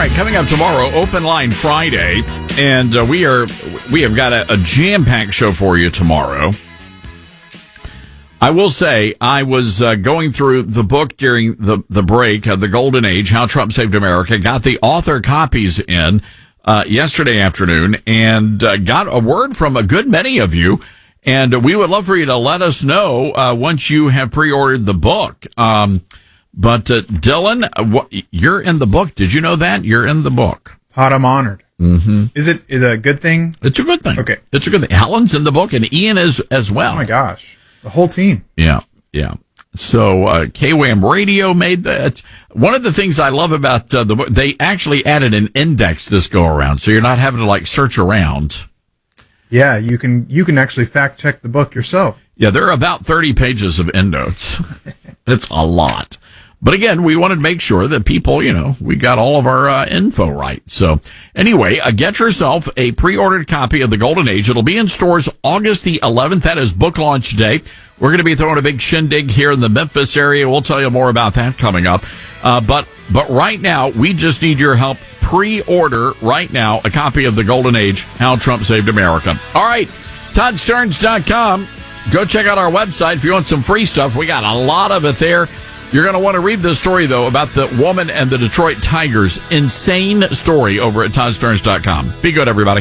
right, coming up tomorrow, Open Line Friday, and we have got a jam-packed show for you tomorrow. I will say, I was going through the book during the break, The Golden Age, How Trump Saved America, got the author copies in yesterday afternoon, and got a word from a good many of you, and we would love for you to let us know once you have pre-ordered the book. But Dylan, you're in the book. Did you know that? You're in the book. Todd, I'm honored. Mm-hmm. Is it a good thing? It's a good thing. Okay. It's a good thing. Helen's in the book, and Ian is as well. Oh, my gosh. The whole team. Yeah. So KWAM Radio made that. One of the things I love about the book, they actually added an index this go-around, so you're not having to, search around. Yeah, you can actually fact-check the book yourself. Yeah, there are about 30 pages of endnotes. It's a lot. But again, we wanted to make sure that people, we got all of our info right. So anyway, get yourself a pre-ordered copy of The Golden Age. It'll be in stores August the 11th. That is book launch day. We're going to be throwing a big shindig here in the Memphis area. We'll tell you more about that coming up. But right now, we just need your help. Pre-order right now a copy of The Golden Age, How Trump Saved America. All right, ToddStearns.com. Go check out our website if you want some free stuff. We got a lot of it there. You're going to want to read this story, though, about the woman and the Detroit Tigers. Insane story over at ToddStearns.com. Be good, everybody.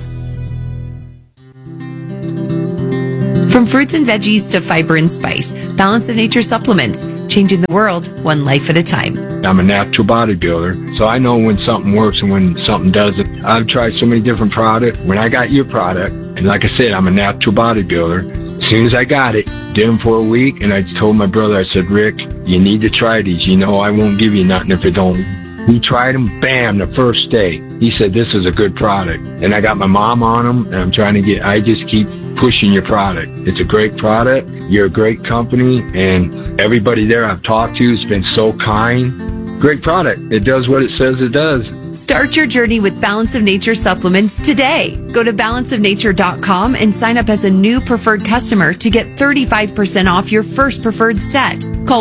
From fruits and veggies to fiber and spice, Balance of Nature supplements, changing the world one life at a time. I'm a natural bodybuilder, so I know when something works and when something doesn't. I've tried so many different products. When I got your product, and like I said, I'm a natural bodybuilder. As soon as I got it, did them for a week, and I told my brother, I said, Rick, you need to try these. I won't give you nothing if it don't. He tried them, bam, the first day. He said, this is a good product. And I got my mom on them, and I'm trying to I just keep pushing your product. It's a great product. You're a great company, and everybody there I've talked to has been so kind. Great product. It does what it says it does. Start your journey with Balance of Nature supplements today. Go to balanceofnature.com and sign up as a new preferred customer to get 35% off your first preferred set. Call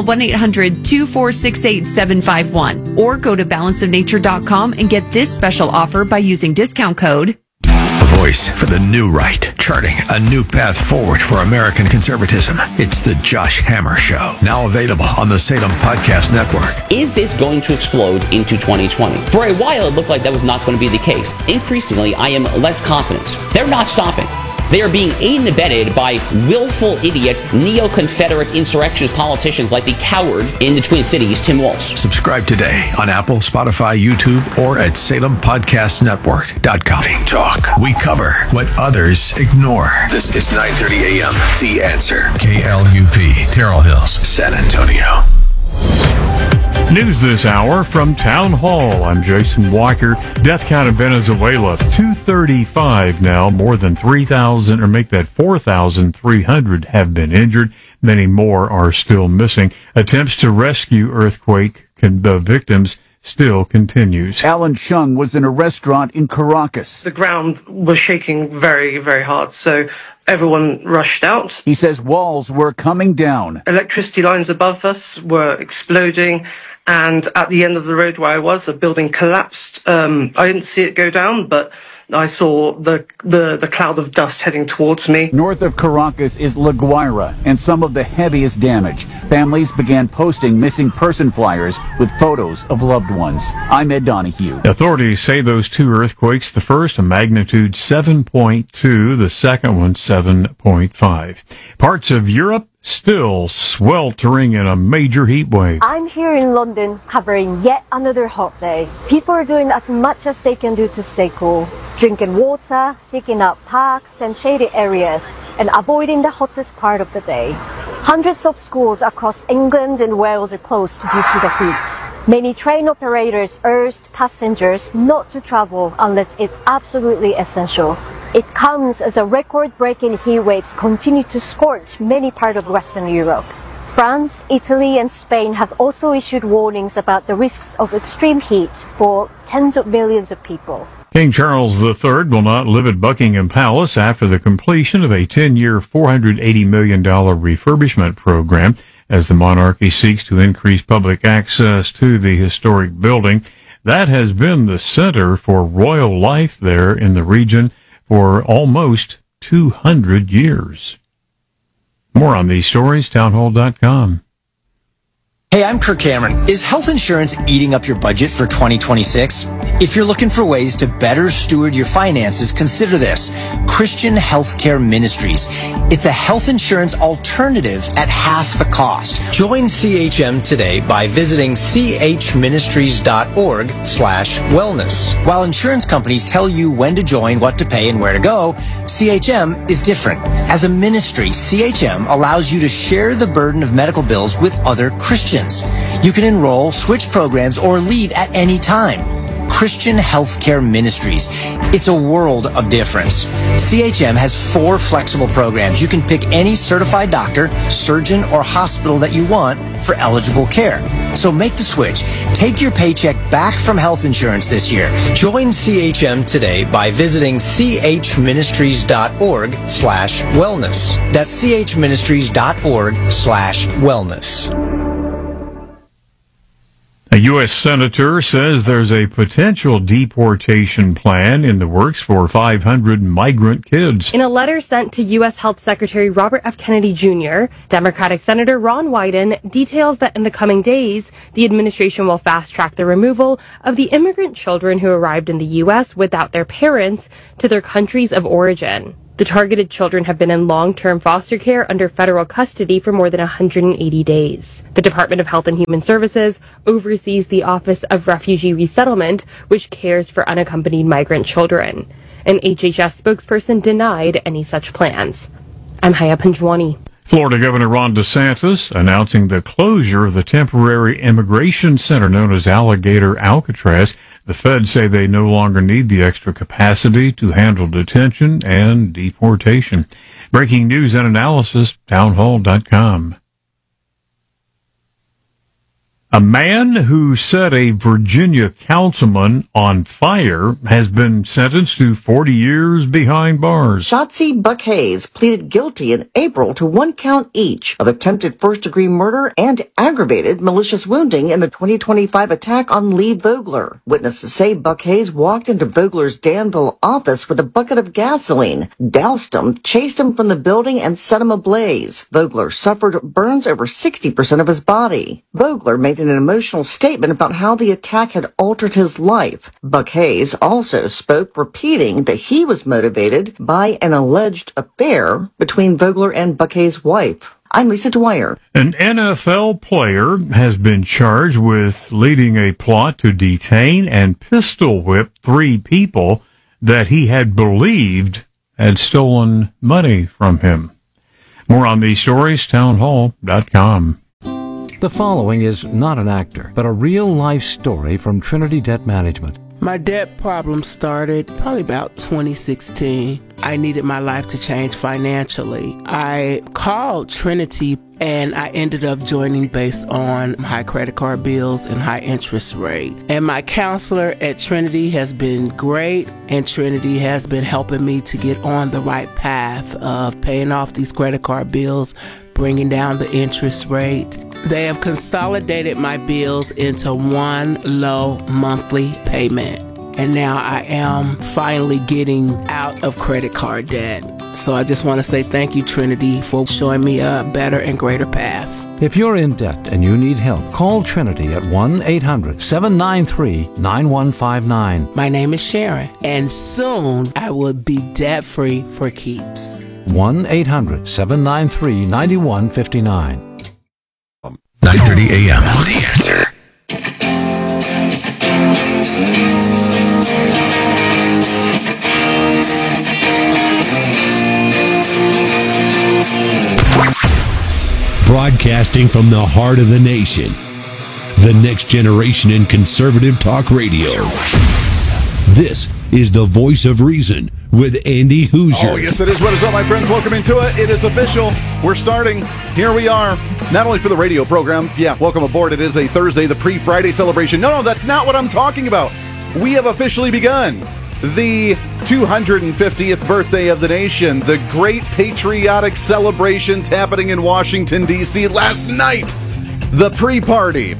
1-800-246-8751 or go to balanceofnature.com and get this special offer by using discount code. A voice for the new right, charting a new path forward for American conservatism. It's the Josh Hammer Show, now available on the Salem Podcast Network. Is this going to explode into 2020? For a while, it looked like that was not going to be the case. Increasingly, I am less confident. They're not stopping. They are being aided and abetted by willful idiots, neo-Confederate insurrectionist politicians like the coward in the Twin Cities, Tim Walz. Subscribe today on Apple, Spotify, YouTube, or at SalemPodcastNetwork.com. Talk. We cover what others ignore. This is 9:30 a.m. The Answer. KLUP, Terrell Hills, San Antonio. News this hour from Town Hall. I'm Jason Walker. Death count in Venezuela, 235 now. More than 3,000, or make that 4,300 have been injured. Many more are still missing. Attempts to rescue earthquake victims still continues. Alan Chung was in a restaurant in Caracas. The ground was shaking very, very hard, so everyone rushed out. He says walls were coming down. Electricity lines above us were exploding, and at the end of the road where I was, a building collapsed. I didn't see it go down, but I saw the cloud of dust heading towards me. North of Caracas is La Guaira, and some of the heaviest damage. Families began posting missing person flyers with photos of loved ones. I'm Ed Donahue. Authorities say those two earthquakes, the first a magnitude 7.2, the second one 7.5. Parts of Europe still sweltering in a major heat wave. I'm here in London covering yet another hot day. People are doing as much as they can do to stay cool, drinking water, seeking out parks and shady areas, and avoiding the hottest part of the day. Hundreds of schools across England and Wales are closed due to the heat. Many train operators urged passengers not to travel unless it's absolutely essential. It comes as a record-breaking heat waves continue to scorch many parts of Western Europe. France, Italy, and Spain have also issued warnings about the risks of extreme heat for tens of millions of people. King Charles III will not live at Buckingham Palace after the completion of a 10-year, $480 million refurbishment program as the monarchy seeks to increase public access to the historic building. that has been the center for royal life there in the region for almost 200 years. More on these stories, townhall.com. Hey, I'm Kirk Cameron. Is health insurance eating up your budget for 2026? If you're looking for ways to better steward your finances, consider this. Christian Healthcare Ministries. It's a health insurance alternative at half the cost. Join CHM today by visiting chministries.org/wellness. While insurance companies tell you when to join, what to pay, and where to go, CHM is different. As a ministry, CHM allows you to share the burden of medical bills with other Christians. You can enroll, switch programs, or leave at any time. Christian Healthcare Ministries. It's a world of difference. CHM has 4 flexible programs. You can pick any certified doctor, surgeon, or hospital that you want for eligible care. So make the switch. Take your paycheck back from health insurance this year. Join CHM today by visiting chministries.org/wellness. That's chministries.org/wellness. A U.S. senator says there's a potential deportation plan in the works for 500 migrant kids. In a letter sent to U.S. Health Secretary Robert F. Kennedy Jr., Democratic Senator Ron Wyden details that in the coming days, the administration will fast-track the removal of the immigrant children who arrived in the U.S. without their parents to their countries of origin. The targeted children have been in long-term foster care under federal custody for more than 180 days. The Department of Health and Human Services oversees the Office of Refugee Resettlement, which cares for unaccompanied migrant children. An HHS spokesperson denied any such plans. I'm Haya Panjwani. Florida Governor Ron DeSantis announcing the closure of the temporary immigration center known as Alligator Alcatraz. The feds say they no longer need the extra capacity to handle detention and deportation. Breaking news and analysis, townhall.com. A man who set a Virginia councilman on fire has been sentenced to 40 years behind bars. Shotzi Buck Hayes pleaded guilty in April to 1 count each of attempted first-degree murder and aggravated malicious wounding in the 2025 attack on Lee Vogler. Witnesses say Buck Hayes walked into Vogler's Danville office with a bucket of gasoline, doused him, chased him from the building, and set him ablaze. Vogler suffered burns over 60% of his body. Vogler made an emotional statement about how the attack had altered his life. Buck Hayes also spoke, repeating that he was motivated by an alleged affair between Vogler and Buck Hayes' wife. I'm Lisa Dwyer. An NFL player has been charged with leading a plot to detain and pistol whip 3 people that he had believed had stolen money from him. More on these stories, townhall.com. The following is not an actor, but a real-life story from Trinity Debt Management. My debt problem started probably about 2016. I needed my life to change financially. I called Trinity and I ended up joining based on high credit card bills and high interest rate. And my counselor at Trinity has been great, and Trinity has been helping me to get on the right path of paying off these credit card bills, bringing down the interest rate. They have consolidated my bills into one low monthly payment. And now I am finally getting out of credit card debt. So I just want to say thank you, Trinity, for showing me a better and greater path. If you're in debt and you need help, call Trinity at 1-800-793-9159. My name is Sharon, and soon I will be debt-free for keeps. 1-800-793-9159. 9:30 a.m. The Answer. Broadcasting from the heart of the nation, the next generation in conservative talk radio. This is the Voice of Reason with Andy Hoosier. Oh, yes, it is. What is up, my friends? Welcome into it. It is official. We're starting. Here we are. Not only for the radio program. Yeah, welcome aboard. It is a Thursday, the pre-Friday celebration. No, that's not what I'm talking about. We have officially begun the 250th birthday of the nation. The great patriotic celebrations happening in Washington, D.C. last night. The pre-party.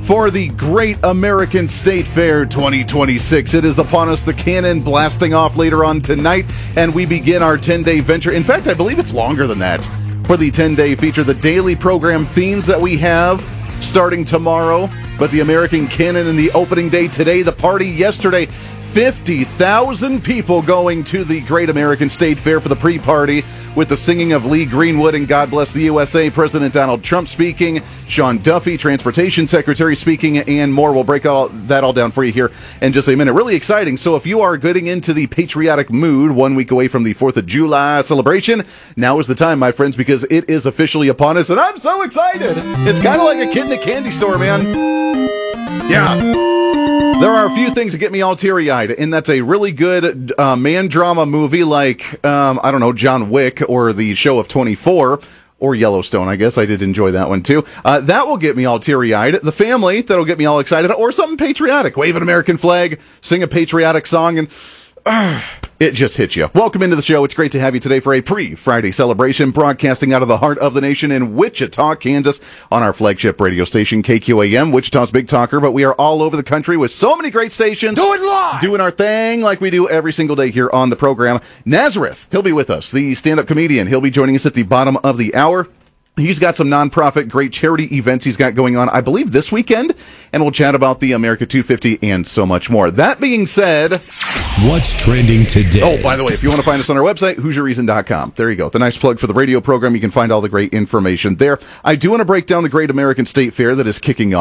for the Great American State Fair 2026. It is upon us, the cannon blasting off later on tonight, and we begin our 10-day venture. In fact, I believe it's longer than that for the 10-day feature. The daily program themes that we have starting tomorrow, but the American Cannon in the opening day today, the party yesterday. 50,000 people going to the Great American State Fair for the pre-party with the singing of Lee Greenwood and God Bless the USA, President Donald Trump speaking, Sean Duffy, Transportation Secretary speaking, and more. We'll break that all down for you here in just a minute. Really exciting. So if you are getting into the patriotic mood 1 week away from the 4th of July celebration, now is the time, my friends, because it is officially upon us, and I'm so excited. It's kind of like a kid in a candy store, man. Yeah. There are a few things that get me all teary-eyed, and that's a really good man drama movie like, I don't know, John Wick or the Show of 24, or Yellowstone, I guess. I did enjoy that one, too. That will get me all teary-eyed. The Family, that'll get me all excited. Or something patriotic. Wave an American flag, sing a patriotic song, and it just hits you. Welcome into the show. It's great to have you today for a pre-Friday celebration, broadcasting out of the heart of the nation in Wichita, Kansas, on our flagship radio station, KQAM, Wichita's Big Talker. But we are all over the country with so many great stations. Do it live! Doing our thing like we do every single day here on the program. Nazareth, he'll be with us, the stand-up comedian. He'll be joining us at the bottom of the hour. He's got some nonprofit, great charity events he's got going on, I believe, this weekend, and we'll chat about the America 250 and so much more. That being said, what's trending today? Oh, by the way, if you want to find us on our website, HoosierReason.com. There you go. The nice plug for the radio program. You can find all the great information there. I do want to break down the Great American State Fair that is kicking off.